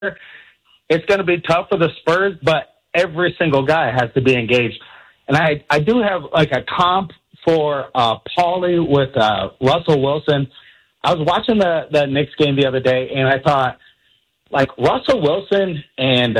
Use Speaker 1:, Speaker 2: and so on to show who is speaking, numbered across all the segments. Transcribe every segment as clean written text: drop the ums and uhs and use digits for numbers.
Speaker 1: it's going to be tough for the Spurs, but every single guy has to be engaged. And I do have like a comp for Paulie with Russell Wilson. I was watching the Knicks game the other day, and I thought, like, Russell Wilson and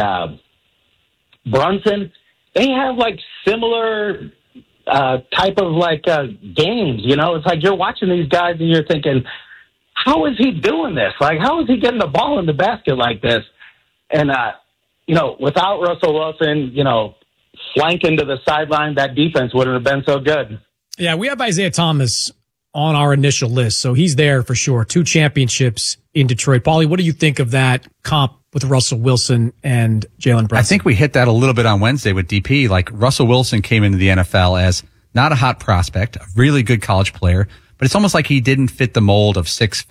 Speaker 1: Brunson, they have, like, similar type of, like, games, you know? It's like you're watching these guys, and you're thinking, how is he doing this? Like, how is he getting the ball in the basket like this? And, you know, without Russell Wilson, you know, flanking to the sideline, that defense wouldn't have been so good.
Speaker 2: Yeah, we have Isaiah Thomas on our initial list, so he's there for sure. 2 championships in Detroit. Paulie, what do you think of that comp with Russell Wilson and Jalen Brunson?
Speaker 3: I think we hit that a little bit on Wednesday with DP. Like, Russell Wilson came into the NFL as not a hot prospect, a really good college player, but it's almost like he didn't fit the mold of 6'5",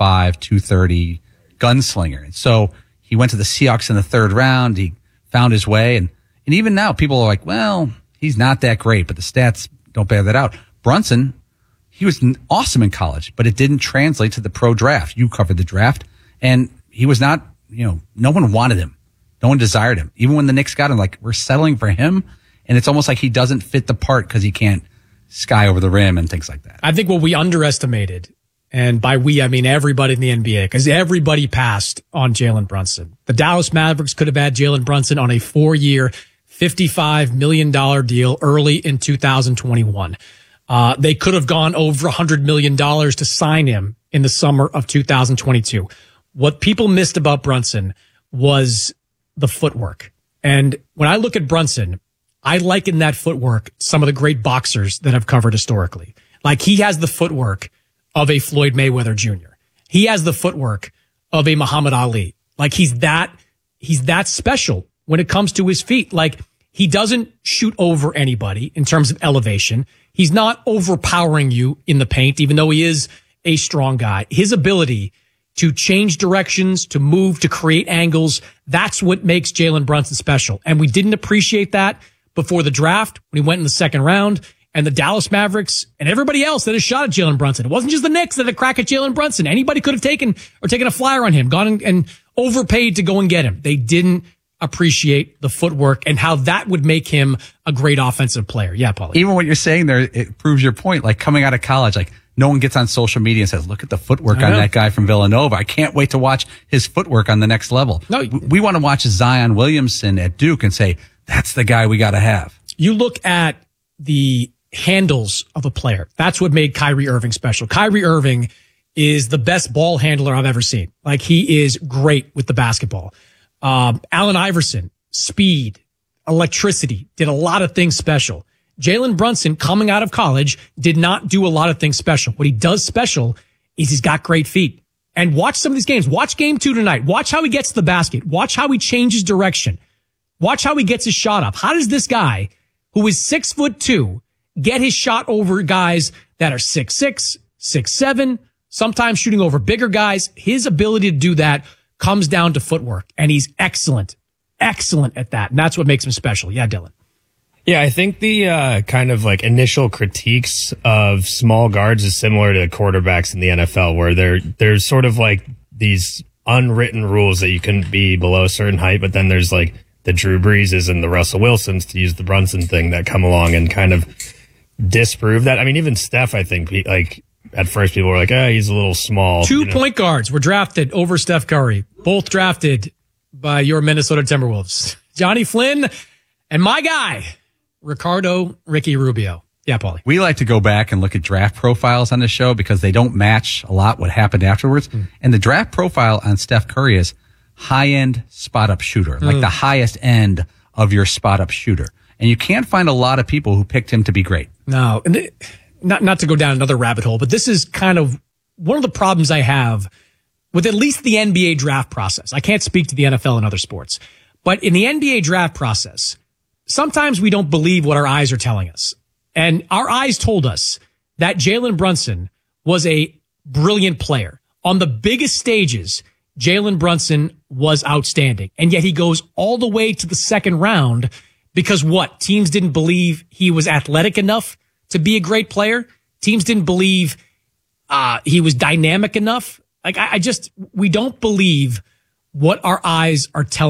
Speaker 3: 230 gunslinger. And so he went to the Seahawks in the 3rd round. He found his way. And even now, people are like, well, he's not that great, but the stats don't bear that out. Brunson, he was awesome in college, but it didn't translate to the pro draft. You covered the draft, and he was not, you know, no one wanted him. No one desired him. Even when the Knicks got him, like, we're settling for him, and it's almost like he doesn't fit the part because he can't sky over the rim and things like that.
Speaker 2: I think what we underestimated, and by we, I mean everybody in the NBA, because everybody passed on Jalen Brunson. The Dallas Mavericks could have had Jalen Brunson on a 4-year, $55 million deal early in 2021. They could have gone over $100 million to sign him in the summer of 2022. What people missed about Brunson was the footwork. And when I look at Brunson, I liken that footwork some of the great boxers that I've covered historically. Like, he has the footwork of a Floyd Mayweather Jr. He has the footwork of a Muhammad Ali. Like, he's that special when it comes to his feet. Like, he doesn't shoot over anybody in terms of elevation. He's not overpowering you in the paint, even though he is a strong guy. His ability to change directions, to move, to create angles, that's what makes Jalen Brunson special. And we didn't appreciate that before the draft when he went in the 2nd round. And the Dallas Mavericks and everybody else that has shot at Jalen Brunson. It wasn't just the Knicks that had a crack at Jalen Brunson. Anybody could have taken a flyer on him, gone and overpaid to go and get him. They didn't appreciate the footwork and how that would make him a great offensive player. Yeah, Paulie.
Speaker 3: Even what you're saying there, it proves your point. Like, coming out of college, like, no one gets on social media and says, look at the footwork on that guy from Villanova. I can't wait to watch his footwork on the next level. No, we want to watch Zion Williamson at Duke and say, that's the guy we got to have.
Speaker 2: You look at the handles of a player. That's what made Kyrie Irving special. Kyrie Irving is the best ball handler I've ever seen. Like, he is great with the basketball. Allen Iverson, speed, electricity, did a lot of things special. Jalen Brunson, coming out of college, did not do a lot of things special. What he does special is he's got great feet. And watch some of these games. Watch game 2 tonight. Watch how he gets to the basket. Watch how he changes direction. Watch how he gets his shot up. How does this guy, who is 6'2", get his shot over guys that are 6'6", 6'7", sometimes shooting over bigger guys? His ability to do that comes down to footwork, and he's excellent at that. And that's what makes him special. Yeah, Dylan.
Speaker 4: Yeah, I think the kind of like initial critiques of small guards is similar to quarterbacks in the NFL, where there's sort of like these unwritten rules that you couldn't be below a certain height, but then there's like the Drew Breeses and the Russell Wilsons, to use the Brunson thing, that come along and kind of disprove that. I mean, even Steph, I think, like, at first people were like, he's a little small.
Speaker 2: 2 point guards were drafted over Steph Curry, both drafted by your Minnesota Timberwolves. Johnny Flynn and my guy, Ricky Rubio. Yeah, Paulie.
Speaker 3: We like to go back and look at draft profiles on the show because they don't match a lot what happened afterwards. And the draft profile on Steph Curry is high-end spot-up shooter, like the highest end of your spot-up shooter. And you can't find a lot of people who picked him to be great.
Speaker 2: No, and not to go down another rabbit hole, but this is kind of one of the problems I have with at least the NBA draft process. I can't speak to the NFL and other sports, but in the NBA draft process, sometimes we don't believe what our eyes are telling us. And our eyes told us that Jalen Brunson was a brilliant player. On the biggest stages, Jalen Brunson was outstanding. And yet he goes all the way to the 2nd round because what? Teams didn't believe he was athletic enough to be a great player. Teams didn't believe he was dynamic enough. Like, we don't believe what our eyes are telling